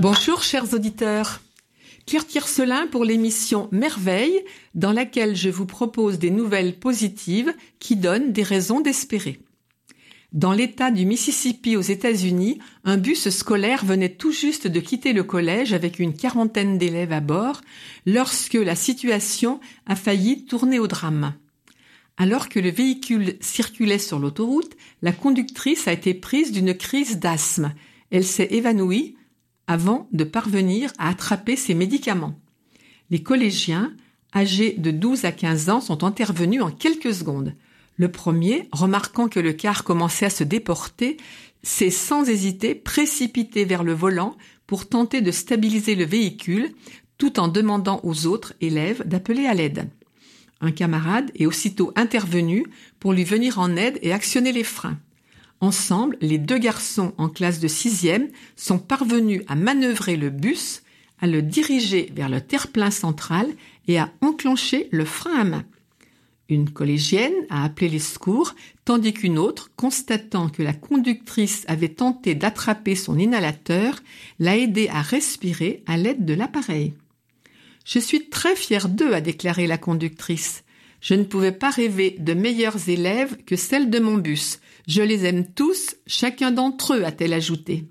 Bonjour chers auditeurs, Claire Tiercelin pour l'émission Merveille dans laquelle je vous propose des nouvelles positives qui donnent des raisons d'espérer. Dans l'État du Mississippi aux États-Unis, un bus scolaire venait tout juste de quitter le collège avec une quarantaine d'élèves à bord lorsque la situation a failli tourner au drame. Alors que le véhicule circulait sur l'autoroute, la conductrice a été prise d'une crise d'asthme. Elle s'est évanouie avant de parvenir à attraper ses médicaments. Les collégiens, âgés de 12 à 15 ans, sont intervenus en quelques secondes. Le premier, remarquant que le car commençait à se déporter, s'est sans hésiter précipité vers le volant pour tenter de stabiliser le véhicule, tout en demandant aux autres élèves d'appeler à l'aide. Un camarade est aussitôt intervenu pour lui venir en aide et actionner les freins. Ensemble, les deux garçons en classe de 6e sont parvenus à manœuvrer le bus, à le diriger vers le terre-plein central et à enclencher le frein à main. Une collégienne a appelé les secours, tandis qu'une autre, constatant que la conductrice avait tenté d'attraper son inhalateur, l'a aidée à respirer à l'aide de l'appareil. « Je suis très fière d'eux », a déclaré la conductrice. « Je ne pouvais pas rêver de meilleurs élèves que celles de mon bus. Je les aime tous, chacun d'entre eux », a-t-elle ajouté.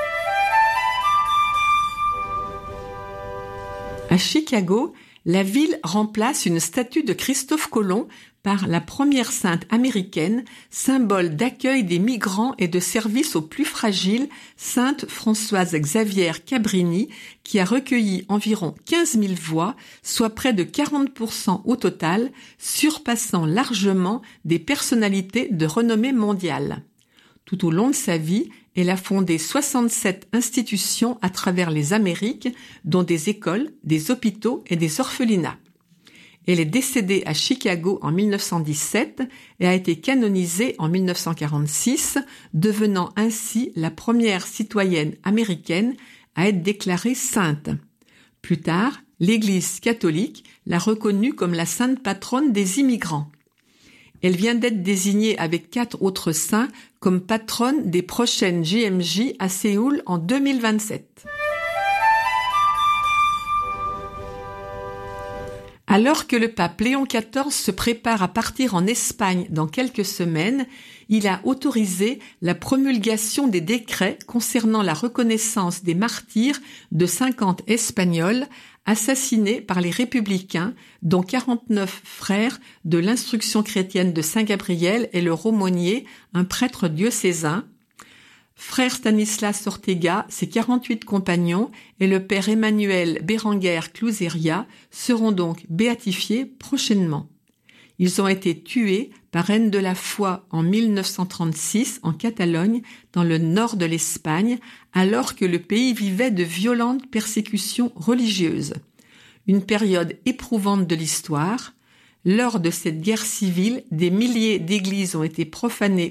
À Chicago, la ville remplace une statue de Christophe Colomb par la première sainte américaine, symbole d'accueil des migrants et de service aux plus fragiles, sainte Françoise Xavier Cabrini, qui a recueilli environ 15 000 voix, soit près de 40% au total, surpassant largement des personnalités de renommée mondiale. Tout au long de sa vie, elle a fondé 67 institutions à travers les Amériques, dont des écoles, des hôpitaux et des orphelinats. Elle est décédée à Chicago en 1917 et a été canonisée en 1946, devenant ainsi la première citoyenne américaine à être déclarée sainte. Plus tard, l'Église catholique l'a reconnue comme la sainte patronne des immigrants. Elle vient d'être désignée avec 4 autres saints comme patronne des prochaines JMJ à Séoul en 2027. Alors que le pape Léon XIV se prépare à partir en Espagne dans quelques semaines, il a autorisé la promulgation des décrets concernant la reconnaissance des martyrs de 50 Espagnols assassinés par les républicains, dont 49 frères de l'instruction chrétienne de Saint-Gabriel et le Raumonier, un prêtre diocésain. Frère Stanislas Ortega, ses 48 compagnons et le père Emmanuel Berenguer Cluseria seront donc béatifiés prochainement. Ils ont été tués par Reine de la Foi en 1936 en Catalogne, dans le nord de l'Espagne, alors que le pays vivait de violentes persécutions religieuses. Une période éprouvante de l'histoire. Lors de cette guerre civile, des milliers d'églises ont été profanées